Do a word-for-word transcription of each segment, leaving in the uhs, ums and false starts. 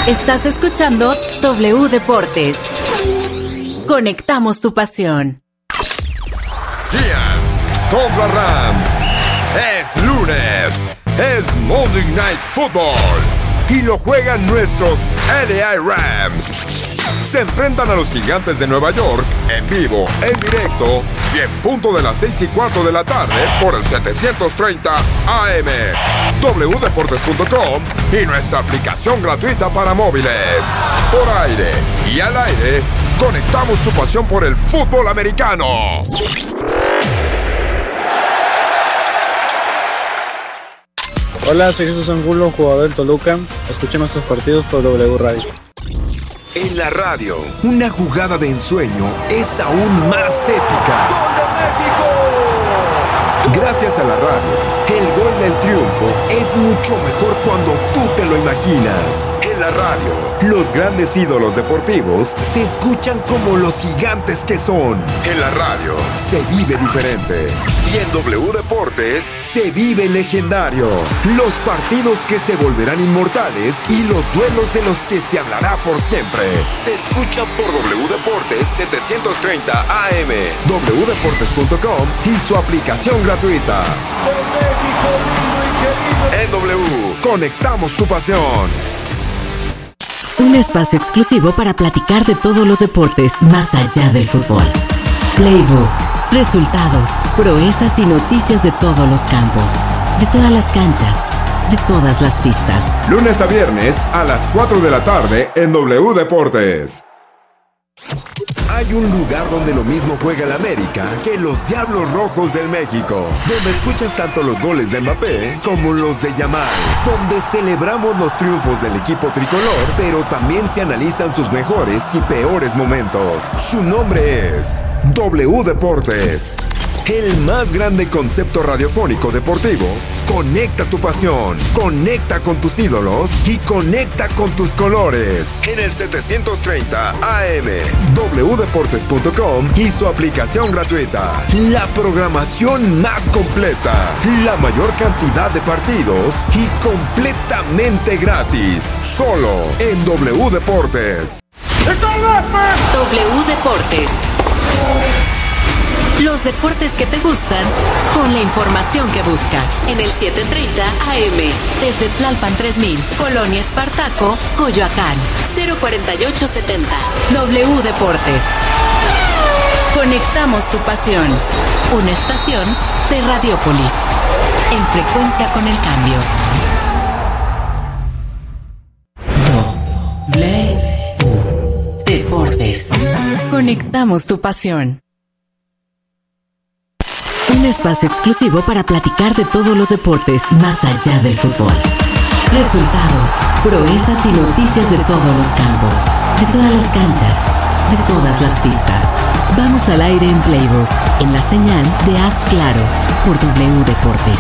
Estás escuchando W Deportes. Conectamos tu pasión. Giants contra Rams. Es lunes. Es Monday Night Football. Y lo juegan nuestros L A Rams. Se enfrentan a los Gigantes de Nueva York en vivo, en directo y en punto de las seis y cuarto de la tarde por el setecientos treinta A M, w deportes punto com y nuestra aplicación gratuita para móviles. Por aire y al aire, conectamos tu pasión por el fútbol americano. Hola, soy Jesús Angulo, jugador del Toluca. Escuchen nuestros partidos por W Radio. En la radio, una jugada de ensueño es aún más épica. ¡Gol de México! Gracias a la radio, el gol del triunfo es mucho mejor cuando tú te lo imaginas. En la radio, los grandes ídolos deportivos se escuchan como los gigantes que son. En la radio, se vive diferente. Y en W Deportes, se vive legendario. Los partidos que se volverán inmortales y los duelos de los que se hablará por siempre. Se escuchan por W Deportes setecientos treinta A M, w deportes punto com y su aplicación gratuita. En W, conectamos tu pasión. Un espacio exclusivo para platicar de todos los deportes más allá del fútbol. Playbook, resultados, proezas y noticias de todos los campos, de todas las canchas, de todas las pistas. Lunes a viernes a las cuatro de la tarde en W Deportes. Hay un lugar donde lo mismo juega el América que los Diablos Rojos del México, donde escuchas tanto los goles de Mbappé como los de Yamal, donde celebramos los triunfos del equipo tricolor, pero también se analizan sus mejores y peores momentos. Su nombre es W Deportes, el más grande concepto radiofónico deportivo. Conecta tu pasión, conecta con tus ídolos y conecta con tus colores. En el setecientos treinta A M, w deportes punto com y su aplicación gratuita. La programación más completa, la mayor cantidad de partidos y completamente gratis. Solo en W Deportes. W Deportes. Los deportes que te gustan, con la información que buscas. En el setecientos treinta A M, desde Tlalpan tres mil, Colonia Espartaco, Coyoacán, cero cuarenta y ocho setenta. W Deportes. Conectamos tu pasión. Una estación de Radiópolis. En frecuencia con el cambio. W Deportes. Conectamos tu pasión. Un espacio exclusivo para platicar de todos los deportes más allá del fútbol. Resultados, proezas y noticias de todos los campos, de todas las canchas, de todas las pistas. Vamos al aire en Playbook, en la señal de Haz Claro, por W Deportes.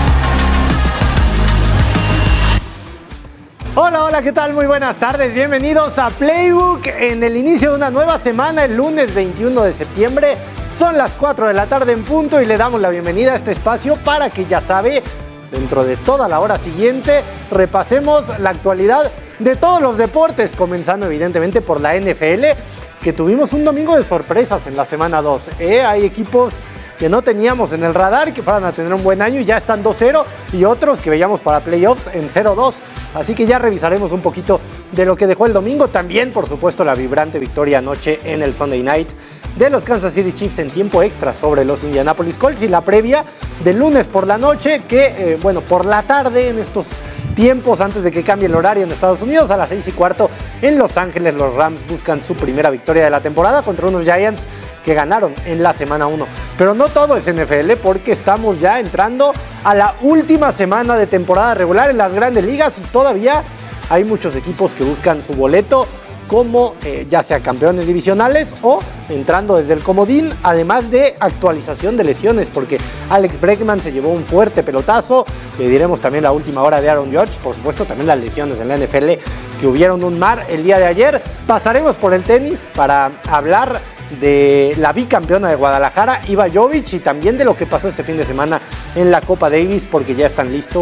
Hola, hola, ¿qué tal? Muy buenas tardes, bienvenidos a Playbook en el inicio de una nueva semana, el lunes veintiuno de septiembre. Son las cuatro de la tarde en punto y le damos la bienvenida a este espacio para que, ya sabe, dentro de toda la hora siguiente, repasemos la actualidad de todos los deportes, comenzando evidentemente por la N F L, que tuvimos un domingo de sorpresas en la semana dos. ¿eh? Hay equipos que no teníamos en el radar, que fueran a tener un buen año y ya están dos cero, y otros que veíamos para playoffs en cero dos. Así que ya revisaremos un poquito de lo que dejó el domingo. También, por supuesto, la vibrante victoria anoche en el Sunday Night de los Kansas City Chiefs en tiempo extra sobre los Indianapolis Colts, y la previa del lunes por la noche, que, eh, bueno, por la tarde en estos tiempos antes de que cambie el horario en Estados Unidos, a las seis y cuarto en Los Ángeles, los Rams buscan su primera victoria de la temporada contra unos Giants que ganaron en la semana uno. Pero no todo es N F L, porque estamos ya entrando a la última semana de temporada regular en las grandes ligas y todavía hay muchos equipos que buscan su boleto, como eh, ya sea campeones divisionales o entrando desde el comodín, además de actualización de lesiones, porque Alex Bregman se llevó un fuerte pelotazo. Le diremos también la última hora de Aaron Judge, por supuesto también las lesiones en la N F L, que hubieron un mar el día de ayer. Pasaremos por el tenis para hablar de la bicampeona de Guadalajara, Iva Jovic, y también de lo que pasó este fin de semana en la Copa Davis, porque ya están listos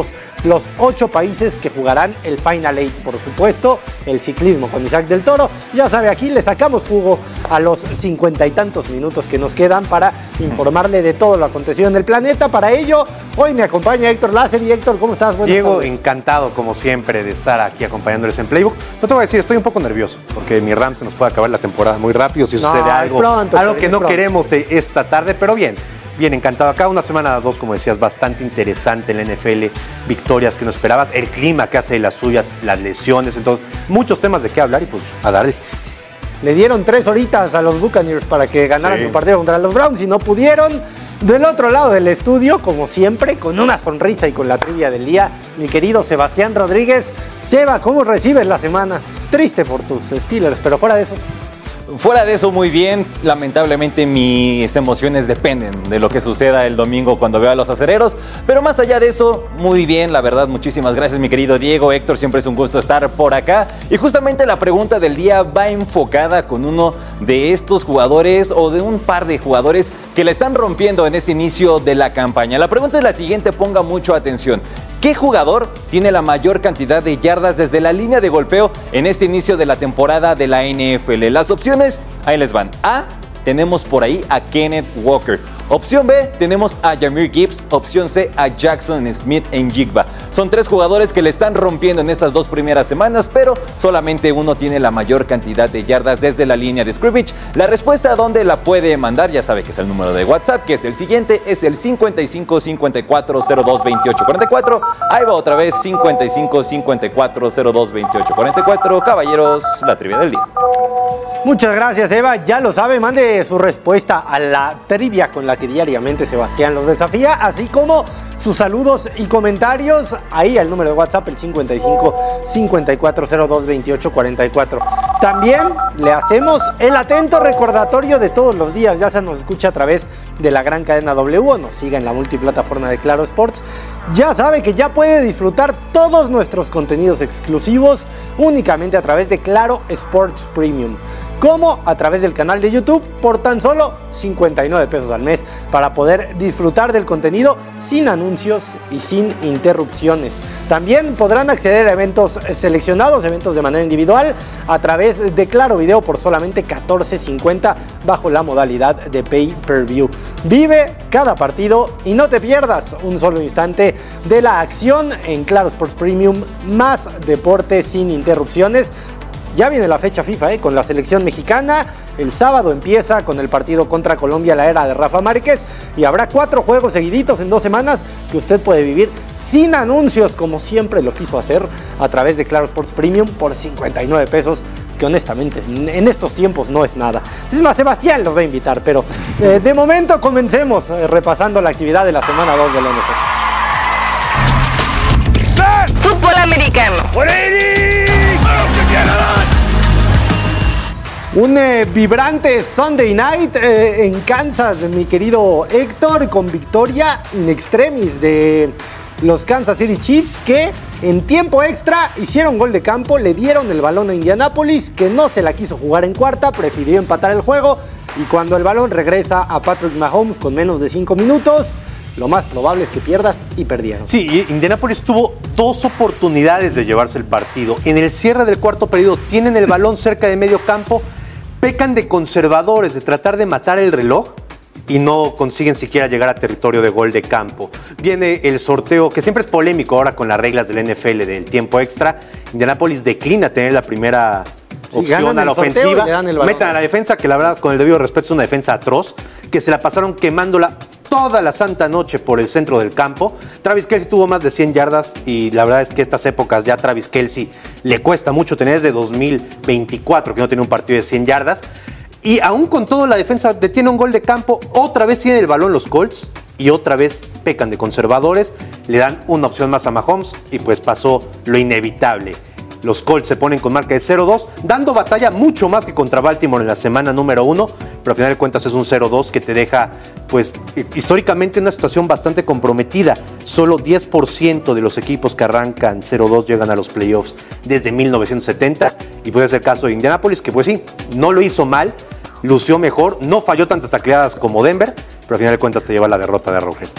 los ocho países que jugarán el Final Eight. Por supuesto, el ciclismo con Isaac del Toro. Ya sabe, aquí le sacamos jugo a los cincuenta y tantos minutos que nos quedan para informarle de todo lo acontecido en el planeta. Para ello, hoy me acompaña Héctor Láser. Y Héctor, ¿cómo estás? Buenas Diego, tardes. Encantado como siempre de estar aquí acompañándoles en Playbook. No te voy a decir, estoy un poco nervioso porque mi Rams se nos puede acabar la temporada muy rápido si No, sucede es algo, pronto, algo es que no pronto. queremos esta tarde, pero bien. Bien, encantado. Acá una semana dos, como decías, bastante interesante en la N F L. Victorias que no esperabas, el clima que hace las suyas, las lesiones, entonces muchos temas de qué hablar y pues a darle. Le dieron tres horitas a los Buccaneers para que ganaran Sí. su partido contra los Browns y no pudieron. Del otro lado del estudio, como siempre, con una sonrisa y con la trivia del día, mi querido Sebastián Rodríguez. Seba, ¿cómo recibes la semana? Triste por tus Steelers, pero fuera de eso. Fuera de eso, muy bien. Lamentablemente mis emociones dependen de lo que suceda el domingo cuando veo a los acereros. Pero más allá de eso, muy bien, la verdad. Muchísimas gracias, mi querido Diego. Héctor, siempre es un gusto estar por acá. Y justamente la pregunta del día va enfocada con uno de estos jugadores o de un par de jugadores que la están rompiendo en este inicio de la campaña. La pregunta es la siguiente, ponga mucho atención. ¿Qué jugador tiene la mayor cantidad de yardas desde la línea de golpeo en este inicio de la temporada de la N F L? Las opciones, ahí les van. A, tenemos por ahí a Kenneth Walker. Opción B, tenemos a Jahmyr Gibbs. Opción C, a Jackson Smith-Njigba. Son tres jugadores que le están rompiendo en estas dos primeras semanas, pero solamente uno tiene la mayor cantidad de yardas desde la línea de scrimmage. La respuesta a dónde la puede mandar, ya sabe que es el número de WhatsApp, que es el siguiente, es el cincuenta y cinco cincuenta y cuatro cero dos veintiocho cuarenta y cuatro. Ahí va otra vez, cincuenta y cinco cincuenta y cuatro cero dos veintiocho cuarenta y cuatro. Caballeros, la trivia del día. Muchas gracias, Eva. Ya lo sabe, mande su respuesta a la trivia con la que diariamente Sebastián los desafía, así como sus saludos y comentarios ahí al número de WhatsApp, el cincuenta y cinco cincuenta y cuatro cero dos veintiocho cuarenta y cuatro. También le hacemos el atento recordatorio de todos los días, ya se nos escucha a través de la gran cadena W o nos siga en la multiplataforma de Claro Sports. Ya sabe que ya puede disfrutar todos nuestros contenidos exclusivos únicamente a través de Claro Sports Premium, como a través del canal de YouTube por tan solo cincuenta y nueve pesos al mes para poder disfrutar del contenido sin anuncios y sin interrupciones. También podrán acceder a eventos seleccionados, eventos de manera individual, a través de Claro Video por solamente catorce cincuenta bajo la modalidad de Pay Per View. Vive cada partido y no te pierdas un solo instante de la acción en Claro Sports Premium, más deporte sin interrupciones. Ya viene la fecha FIFA ¿eh? con la selección mexicana. El sábado empieza con el partido contra Colombia, la era de Rafa Márquez, y habrá cuatro juegos seguiditos en dos semanas que usted puede vivir sin anuncios, como siempre lo quiso hacer, a través de Claro Sports Premium por cincuenta y nueve pesos, que honestamente en estos tiempos no es nada. Es más, Sebastián los va a invitar, pero eh, de momento comencemos eh, repasando la actividad de la semana dos de la N F L. Fútbol americano. Un eh, vibrante Sunday Night eh, en Kansas, mi querido Héctor, con victoria in extremis de los Kansas City Chiefs, que en tiempo extra hicieron gol de campo, le dieron el balón a Indianapolis, que no se la quiso jugar en cuarta, prefirió empatar el juego, y cuando el balón regresa a Patrick Mahomes con menos de cinco minutos, lo más probable es que pierdas, y perdieron. Sí, Indianapolis tuvo dos oportunidades de llevarse el partido. En el cierre del cuarto periodo tienen el balón cerca de medio campo, pecan de conservadores, de tratar de matar el reloj y no consiguen siquiera llegar a territorio de gol de campo. Viene el sorteo, que siempre es polémico ahora con las reglas del N F L del tiempo extra. Indianapolis declina tener la primera Sí, opción a la ofensiva. Metan a la defensa, que la verdad, con el debido respeto, es una defensa atroz, que se la pasaron quemándola toda la santa noche por el centro del campo. Travis Kelce tuvo más de cien yardas y la verdad es que estas épocas ya a Travis Kelce le cuesta mucho tener, desde dos mil veinticuatro que no tiene un partido de cien yardas. Y aún con todo, la defensa detiene un gol de campo, otra vez tiene el balón los Colts y otra vez pecan de conservadores, le dan una opción más a Mahomes y pues pasó lo inevitable. Los Colts se ponen con marca de cero dos, dando batalla mucho más que contra Baltimore en la semana número uno, pero al final de cuentas es un cero dos que te deja, pues, históricamente una situación bastante comprometida. Solo diez por ciento de los equipos que arrancan cero dos llegan a los playoffs desde mil novecientos setenta, y puede ser el caso de Indianapolis, que pues sí, no lo hizo mal, lució mejor, no falló tantas tacleadas como Denver, pero al final de cuentas se lleva la derrota de Arrowhead.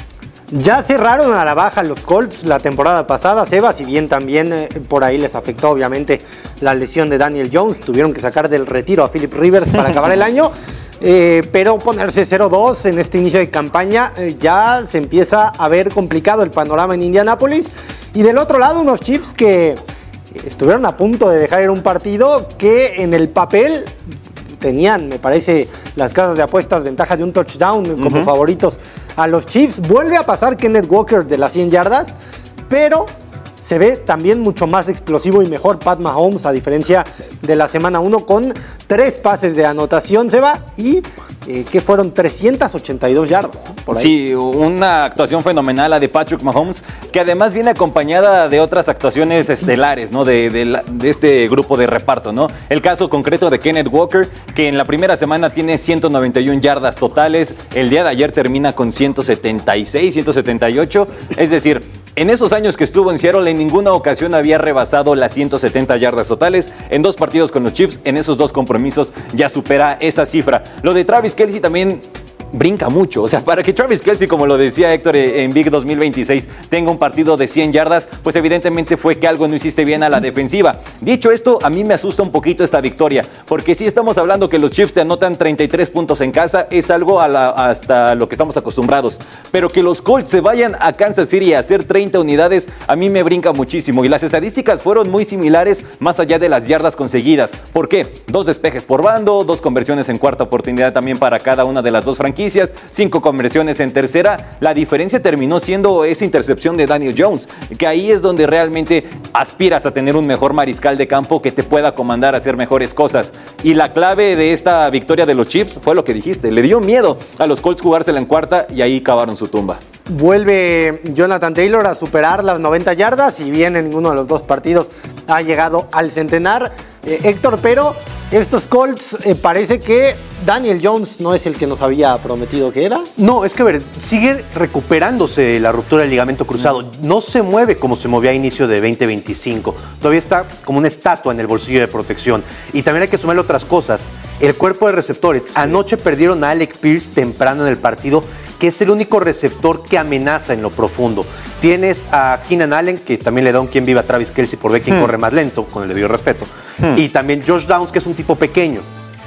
Ya cerraron a la baja los Colts la temporada pasada, Seba, si bien también eh, por ahí les afectó obviamente la lesión de Daniel Jones, tuvieron que sacar del retiro a Philip Rivers para acabar el año, eh, pero ponerse cero dos en este inicio de campaña eh, ya se empieza a ver complicado el panorama en Indianápolis. Y del otro lado unos Chiefs que estuvieron a punto de dejar ir un partido que en el papel tenían, me parece, las casas de apuestas ventaja de un touchdown como uh-huh. favoritos a los Chiefs. Vuelve a pasar Kenneth Walker de las cien yardas, pero se ve también mucho más explosivo y mejor Pat Mahomes, a diferencia de la semana uno, con tres pases de anotación, Seba, y eh, que fueron trescientas ochenta y dos yardas, ¿no? Por ahí. Sí, una actuación fenomenal la de Patrick Mahomes, que además viene acompañada de otras actuaciones estelares, ¿no? De, de, la, de este grupo de reparto, ¿no? El caso concreto de Kenneth Walker, que en la primera semana tiene ciento noventa y una yardas totales, el día de ayer termina con ciento setenta y seis, ciento setenta y ocho, es decir, en esos años que estuvo en Seattle, en ninguna ocasión había rebasado las ciento setenta yardas totales. En dos partidos con los Chiefs, en esos dos compromisos, ya supera esa cifra. Lo de Travis Kelce también brinca mucho. O sea, para que Travis Kelce, como lo decía Héctor en Big dos mil veintiséis, tenga un partido de cien yardas, pues evidentemente fue que algo no hiciste bien a la defensiva. Dicho esto, a mí me asusta un poquito esta victoria, porque si estamos hablando que los Chiefs te anotan treinta y tres puntos en casa, es algo a la, hasta lo que estamos acostumbrados. Pero que los Colts se vayan a Kansas City a hacer treinta unidades, a mí me brinca muchísimo. Y las estadísticas fueron muy similares, más allá de las yardas conseguidas. ¿Por qué? Dos despejes por bando, dos conversiones en cuarta oportunidad también para cada una de las dos franquicias, cinco conversiones en tercera. La diferencia terminó siendo esa intercepción de Daniel Jones, que ahí es donde realmente aspiras a tener un mejor mariscal de campo que te pueda comandar a hacer mejores cosas. Y la clave de esta victoria de los Chiefs fue lo que dijiste, le dio miedo a los Colts jugársela en cuarta y ahí cavaron su tumba. Vuelve Jonathan Taylor a superar las noventa yardas, si bien en ninguno de los dos partidos ha llegado al centenar, eh, Héctor, pero estos Colts eh, parece que Daniel Jones no es el que nos había prometido que era. No, es que a ver, sigue recuperándose la ruptura del ligamento cruzado. No se mueve como se movía a inicio de veinte veinticinco. Todavía está como una estatua en el bolsillo de protección. Y también hay que sumarle otras cosas. El cuerpo de receptores. Anoche perdieron a Alec Pierce temprano en el partido, que es el único receptor que amenaza en lo profundo. Tienes a Keenan Allen, que también le da un quien viva a Travis Kelce por ver quién hmm. corre más lento, con el debido respeto. Hmm. Y también Josh Downs, que es un tipo pequeño.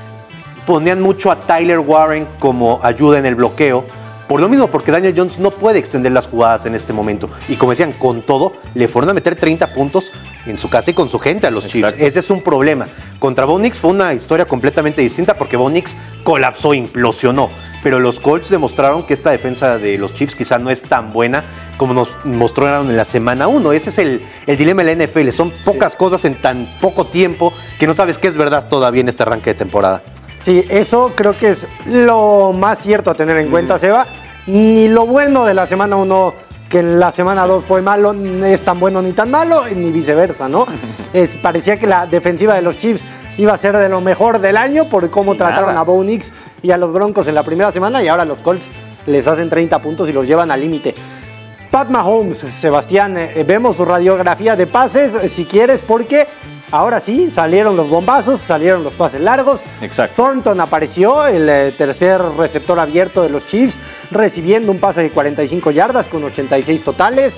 Ponían mucho a Tyler Warren como ayuda en el bloqueo. Por lo mismo, porque Daniel Jones no puede extender las jugadas en este momento. Y como decían, con todo, le fueron a meter treinta puntos en su casa y con su gente a los Exacto. Chiefs. Ese es un problema. Contra Bo Nix fue una historia completamente distinta porque Bo Nix colapsó, implosionó. Pero los Colts demostraron que esta defensa de los Chiefs quizá no es tan buena como nos mostraron en la semana uno. Ese es el, el dilema de la N F L. Son pocas sí. cosas en tan poco tiempo que no sabes qué es verdad todavía en este arranque de temporada. Sí, eso creo que es lo más cierto a tener en cuenta, mm. Seba. Ni lo bueno de la semana uno, que en la semana dos fue malo, es tan bueno ni tan malo, ni viceversa, ¿no? es, parecía que la defensiva de los Chiefs iba a ser de lo mejor del año por cómo y trataron nada. a Bo Nix y a los Broncos en la primera semana, y ahora los Colts les hacen treinta puntos y los llevan al límite. Pat Mahomes, Sebastián, eh, vemos su radiografía de pases, eh, si quieres, porque ahora sí, salieron los bombazos, salieron los pases largos. Exacto. Thornton apareció, el eh, tercer receptor abierto de los Chiefs, recibiendo un pase de cuarenta y cinco yardas con ochenta y seis totales.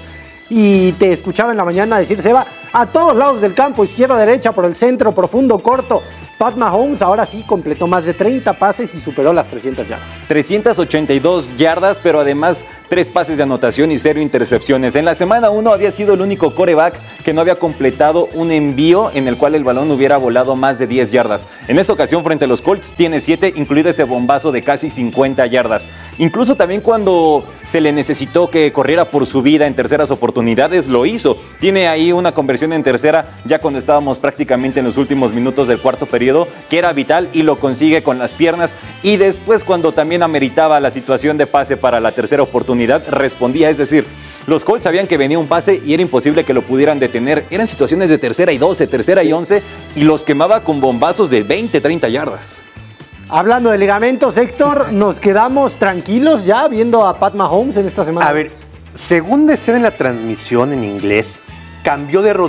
Y te escuchaba en la mañana decir, Seba, a todos lados del campo, izquierda, derecha, por el centro, profundo, corto. Pat Mahomes ahora sí completó más de treinta pases y superó las trescientas yardas. trescientas ochenta y dos yardas, pero además tres pases de anotación y cero intercepciones. En la semana uno había sido el único quarterback que no había completado un envío en el cual el balón hubiera volado más de diez yardas. En esta ocasión, frente a los Colts, tiene siete, incluido ese bombazo de casi cincuenta yardas. Incluso también cuando se le necesitó que corriera por su vida en terceras oportunidades, lo hizo. Tiene ahí una conversión en tercera, ya cuando estábamos prácticamente en los últimos minutos del cuarto periodo, que era vital, y lo consigue con las piernas. Y después, cuando también ameritaba la situación de pase para la tercera oportunidad, respondía. Es decir, los Colts sabían que venía un pase y era imposible que lo pudieran detener. Eran situaciones de tercera y doce, tercera y once, y los quemaba con bombazos de veinte, treinta yardas. Hablando de ligamentos, Héctor, ¿nos quedamos tranquilos ya viendo a Pat Mahomes en esta semana? A ver, según decían en la transmisión en inglés, cambió de rodilla